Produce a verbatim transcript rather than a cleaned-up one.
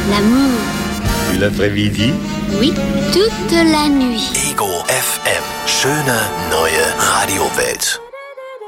L'amour. Puis l'après-midi? Oui, toute la nuit. Ego F M. Schöne neue Radiowelt.